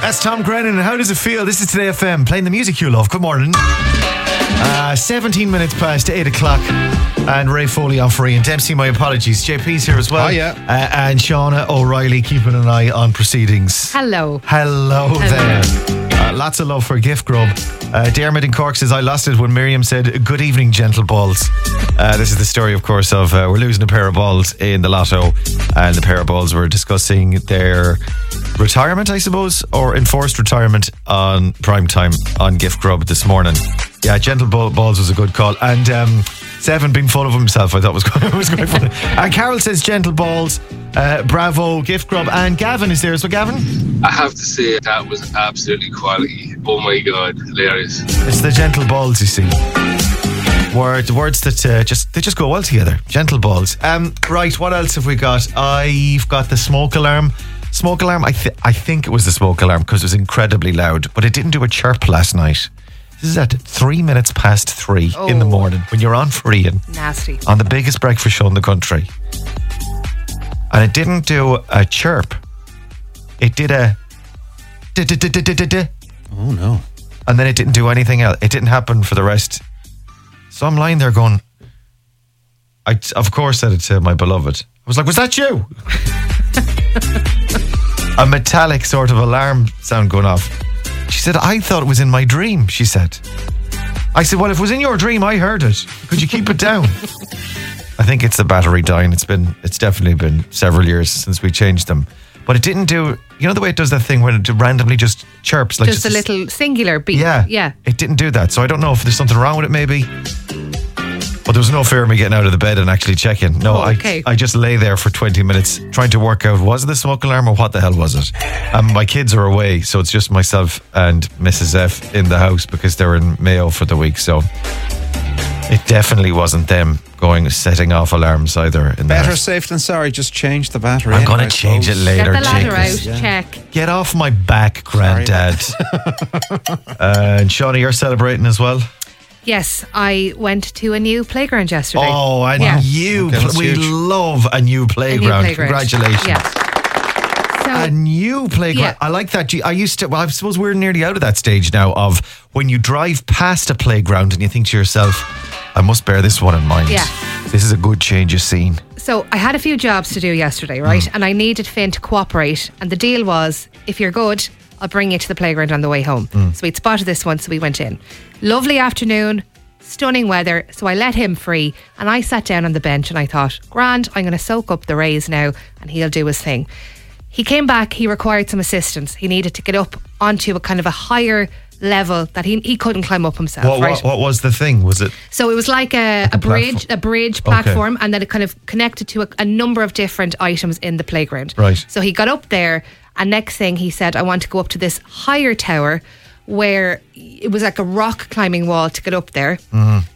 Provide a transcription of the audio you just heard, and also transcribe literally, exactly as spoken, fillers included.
That's Tom Grennan. How does it feel? This is Today F M, playing the music you love. Good morning. Uh, seventeen minutes past eight o'clock. And Ray Foley on for Ian Dempsey. My apologies. J P's here as well. Oh, yeah. Uh, and Shauna O'Reilly keeping an eye on proceedings. Hello. Hello, Hello. there. Uh, lots of love for Gift Grub. Uh, Dermot in Cork says, I lost it when Miriam said, good evening, gentle balls. Uh, this is the story, of course, of uh, we're losing a pair of balls in the lotto. And the pair of balls were discussing their retirement, I suppose, or enforced retirement on prime time on Gift Grub this morning. Yeah, gentle ball, balls was a good call. And um, Seven being full of himself, I thought was quite, was quite funny. And Carol says gentle balls. Uh, bravo, Gift Grub. And Gavin is there as well. Gavin? I have to say that was absolutely quality. Oh my God, hilarious. It's the gentle balls, you see. Words, words that uh, just they just go well together. Gentle balls. Um, right, what else have we got? I've got the smoke alarm. Smoke alarm, I, th- I think it was the smoke alarm because it was incredibly loud, but it didn't do a chirp last night. This is at three minutes past three oh. in the morning when you're on for Ian. Nasty. On the biggest breakfast show in the country. And it didn't do a chirp. It did a... Oh, no. And then it didn't do anything else. It didn't happen for the rest. So I'm lying there going... I, of course, said it to my beloved. I was like, was that you? A metallic sort of alarm sound going off. She said, I thought it was in my dream, she said. I said, well, if it was in your dream, I heard it. Could you keep it down? I think it's the battery dying. It's been, it's definitely been several years since we changed them. But it didn't do, you know the way it does that thing when it randomly just chirps? Like just, just a little singular beat. Yeah. Yeah. It didn't do that. So I don't know if there's something wrong with it maybe. But there was no fear of me getting out of the bed and actually checking. No, oh, okay. I, I just lay there for twenty minutes trying to work out, was it the smoke alarm or what the hell was it? Um, my kids are away, so it's just myself and Missus F in the house because they're in Mayo for the week. So it definitely wasn't them going setting off alarms either. In Better house. safe than sorry. Just change the battery. I'm going to change it later. Get the ladder Jenkins. out. Yeah. Check. Get off my back, Granddad. uh, and Shauna, you're celebrating as well? Yes, I went to a new playground yesterday. Oh, a yeah. new okay, pl- we huge. love a new playground. A new playground. Congratulations. Yeah. So, a new playground. Yeah. I like that. I used to, well, I suppose we're nearly out of that stage now of when you drive past a playground and you think to yourself, I must bear this one in mind. Yeah. This is a good change of scene. So I had a few jobs to do yesterday, right? Mm. And I needed Finn to cooperate. And the deal was, if you're good, I'll bring you to the playground on the way home. Mm. So we'd spotted this one, so we went in. Lovely afternoon, stunning weather. So I let him free and I sat down on the bench and I thought, grand, I'm going to soak up the rays now and he'll do his thing. He came back, he required some assistance. He needed to get up onto a kind of a higher level that he he couldn't climb up himself. What, right? what, what was the thing? Was it? So it was like a, like a, a bridge, platform. a bridge platform, okay. and then it kind of connected to a, a number of different items in the playground. Right. So he got up there, and next thing he said, I want to go up to this higher tower where it was like a rock climbing wall to get up there. Mm-hmm.